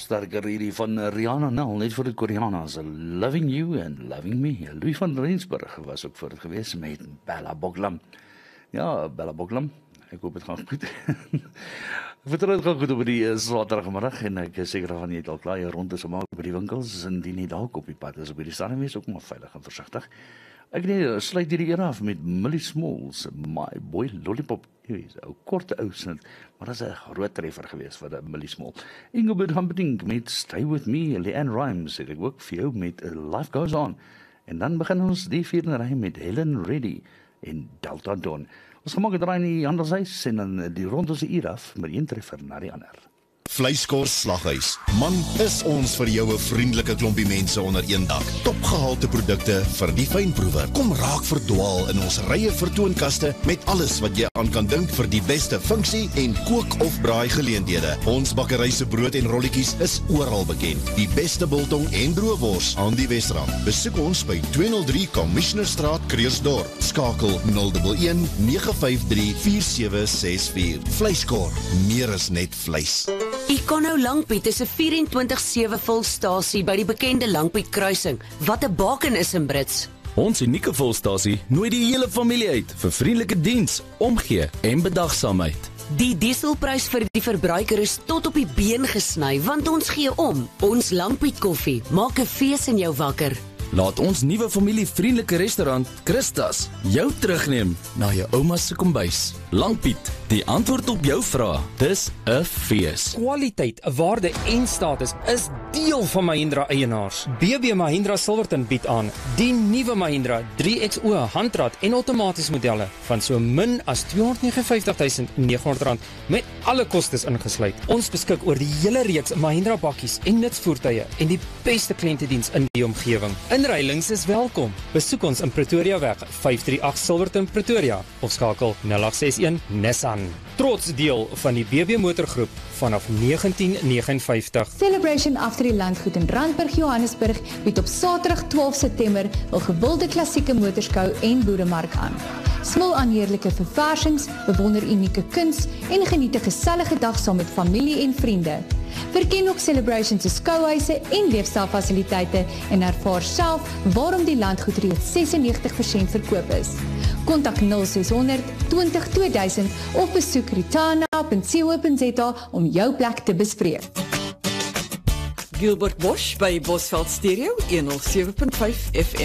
sterker hierdie van Rihanna Nel, net vir die Koreanas, Loving You and Loving Me. Louis van Rensburg was ook voor het gewees met Bella Boklam. Ja, Bella Boklam, ek hoop het gaan goed. Ek vertrou het gaan goed op die Saterdagmiddag en ek is seker van jy het al klaar jou rond te maak by die winkels en die nie dalk op die pad is op die stadium wees ook maar veilig en versigtig. Ek sluit hierdie era af met Millie Smalls, My Boy Lollipop. Jy is 'n korte ou snit, maar dat is 'n groot treffer geweest vir Millie Small. Engelbert Humperdinck met Stay With Me, Leanne Rimes het ek ook vir jou met Life Goes On. En dan begin ons die vierde ry met Helen Reddy en Delta Dawn. Ons gemaak het draai in die handelshuis en dan die rond ons uur af met een treffer na die ander. Vleiskors Slaghuis. Man, is ons vir jou 'n vriendelike klompie mense onder een dak. Topgehalte produkte vir die fynproewer. Kom raak verdwaal in ons rye vertoonkaste met alles wat jy aan kan dink vir die beste funksie en kook of braai geleenthede. Ons bakkery se brood en rolletjies is oral bekend. Die beste biltong en droëwors aan die Wesrand. Besoek ons by 203 Commissionerstraat, Kreersdorp. Skakel 011 953 4764. Vleiskor, meer is net vleis. Econo Langpiet is 'n 24/7 volstasie by die bekende Langpiet kruising, wat 'n baken is in Brits. Ons unieke volstasie nooi die hele familie uit vir vriendelike diens, omgee en bedagsaamheid. Die dieselprys vir die verbruiker is tot op die been gesny, want ons gee om. Ons Langpiet koffie maak 'n fees in jou wakker. Laat ons nuwe familievriendelike restaurant, Christas, jou terugneem na jou ouma se kombuis. Langpiet, die antwoord op jou vraag. Dis 'n fees. Kwaliteit, waarde en status is deel van Mahindra eienaars. BB Mahindra Silverton bied aan die nuwe Mahindra 3XO handrat en outomaties modelle van so min as R259.900 met alle kostes ingesluit. Ons beskik oor die hele reeks Mahindra bakkies en nutsvoertuie en die beste kliëntediens in die omgewing. Inruilings is welkom. Besoek ons in Pretoriaweg 538 Silverton Pretoria of skakel 0861 Nissan. Trots deel van die BB motorgroep vanaf 1959. Celebration After die Landgoed in Randburg, Johannesburg bied op Saterdag 12 September 'n gewilde klassieke motorskou en boeremark aan. Smil aan heerlike verversings, bewonder unieke kuns en geniet 'n gesellige dag saam met familie en vriende. Verken ook Celebration se skouhuise en leefstylfasiliteite en ervaar self waarom die landgoed reeds 96% verkoop is. Kontak 0600 20 2000 of besoek ritana.co.za om jou plek te bespreek. Gilbert Bosch by Bosveld Stereo 107.5 FM.